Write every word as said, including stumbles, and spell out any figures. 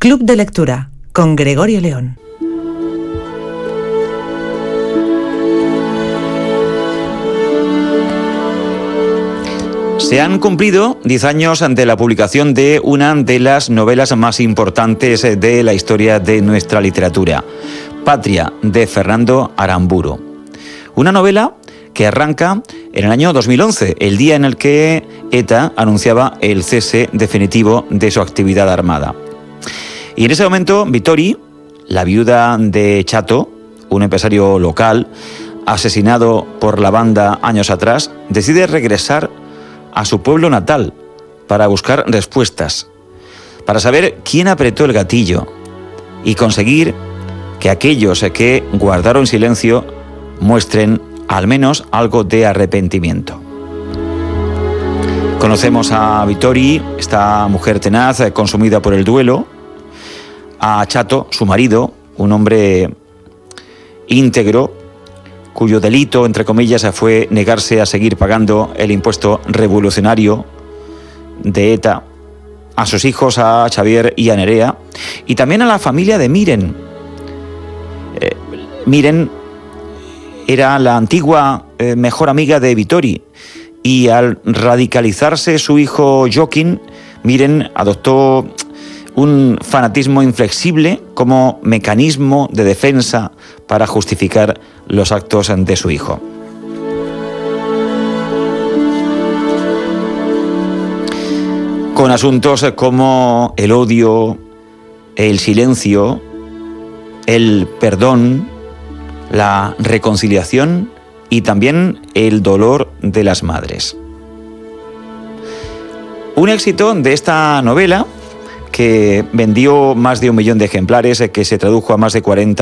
Club de Lectura con Gregorio León. Se han cumplido diez años de la publicación de una de las novelas más importantes de la historia de nuestra literatura, Patria, de Fernando Aramburu. Una novela que arranca en el año dos mil once, el día en el que ETA anunciaba el cese definitivo de su actividad armada. Y en ese momento, Vittori, la viuda de Chato, un empresario local, asesinado por la banda años atrás, decide regresar a su pueblo natal para buscar respuestas, para saber quién apretó el gatillo y conseguir que aquellos que guardaron silencio muestren al menos algo de arrepentimiento. Conocemos a Vittori, esta mujer tenaz, consumida por el duelo, a Chato, su marido, un hombre íntegro, cuyo delito, entre comillas, fue negarse a seguir pagando el impuesto revolucionario de ETA, a sus hijos, a Xavier y a Nerea, y también a la familia de Miren. Eh, Miren era la antigua eh, mejor amiga de Vittori, y al radicalizarse su hijo Joaquín, Miren adoptó un fanatismo inflexible como mecanismo de defensa para justificar los actos de su hijo. Con asuntos como el odio, el silencio, el perdón, la reconciliación y también el dolor de las madres. Un éxito de esta novela, que vendió más de un millón de ejemplares, que se tradujo a más de cuarenta